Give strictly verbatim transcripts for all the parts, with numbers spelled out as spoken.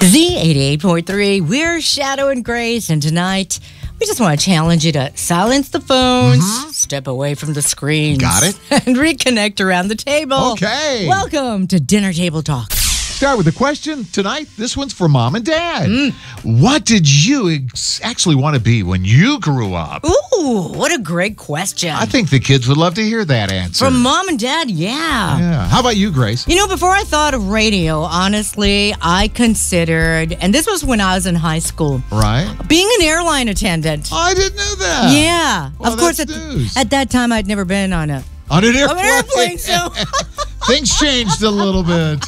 Z eighty-eight point three, we're Shadow and Grace, and tonight we just want to challenge you to silence the phones, mm-hmm. step away from the screens. Got it. And reconnect around the table. Okay. Welcome to Dinner Table Talk. Start with a question tonight. This one's for Mom and Dad. Mm. What did you ex- actually want to be when you grew up? Ooh, what a great question. I think the kids would love to hear that answer. From Mom and Dad, yeah. Yeah. How about you, Grace? You know, before I thought of radio, honestly, I considered, and this was when I was in high school, Right. being an airline attendant. I didn't know that. Yeah. Well, of course, at, that's news. at that time, I'd never been on a On an airplane. on an airplane, so... Things changed a little bit.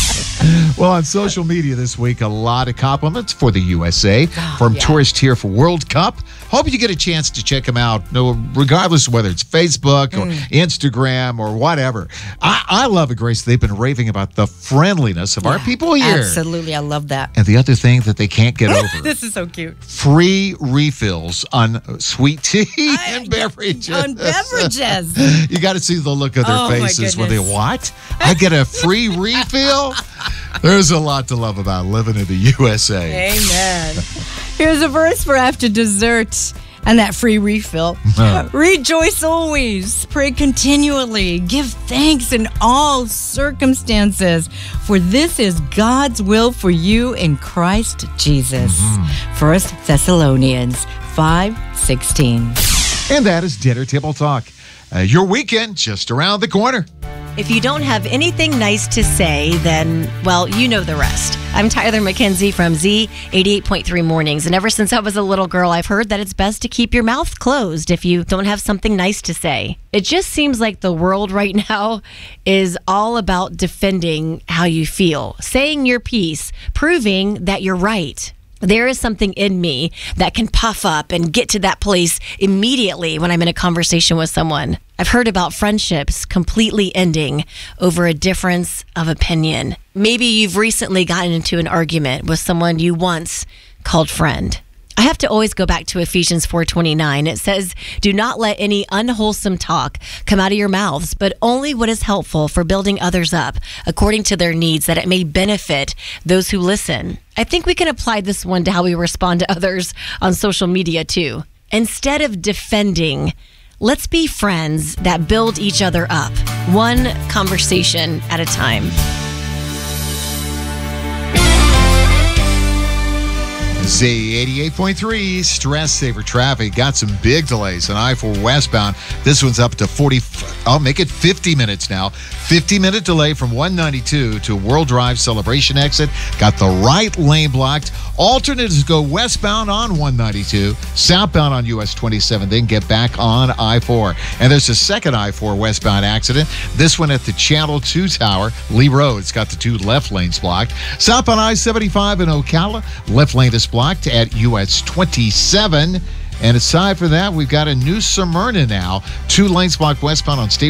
Well, on social media this week, a lot of compliments for the U S A oh, from yeah. Tourist Here for World Cup. Hope you get a chance to check them out, no, regardless of whether it's Facebook or mm. Instagram or whatever. I, I love it, Grace. They've been raving about the friendliness of yeah, our people here. Absolutely. I love that. And the other thing that they can't get over. This is so cute. Free refills on sweet tea I, and beverages. On beverages. You got to see the look of their Oh, my faces when they, goodness. what? I get a free refill? There's a lot to love about living in the U S A. Amen. Here's a verse for after dessert and that free refill. Uh. Rejoice always, pray continually, give thanks in all circumstances, for this is God's will for you in Christ Jesus. Mm-hmm. First Thessalonians five sixteen. And that is Dinner Table Talk. Uh, your weekend just around the corner. If you don't have anything nice to say, then, well, you know the rest. I'm Tyler McKenzie from Z eighty-eight point three Mornings, and ever since I was a little girl, I've heard that it's best to keep your mouth closed if you don't have something nice to say. It just seems like the world right now is all about defending how you feel, saying your piece, proving that you're right. There is something in me that can puff up and get to that place immediately when I'm in a conversation with someone. I've heard about friendships completely ending over a difference of opinion. Maybe you've recently gotten into an argument with someone you once called friend. I have to always go back to Ephesians four twenty-nine. It says, do not let any unwholesome talk come out of your mouths, but only what is helpful for building others up according to their needs, that it may benefit those who listen. I think we can apply this one to how we respond to others on social media too. Instead of defending, let's be friends that build each other up, one conversation at a time. Z eighty-eight point three, stress saver traffic. Got some big delays on I four westbound. This one's up to forty, I'll make it fifty minutes now. fifty minute delay from one ninety-two to World Drive Celebration exit. Got the right lane blocked. Alternatives go westbound on one ninety-two, southbound on U S twenty-seven, then get back on I four. And there's a second I four westbound accident. This one at the Channel two Tower, Lee Road. It's got the two left lanes blocked. Southbound I seventy-five in Ocala, left lane is blocked at U S twenty-seven. And aside from that, we've got a new Smyrna now. Two lanes blocked westbound on State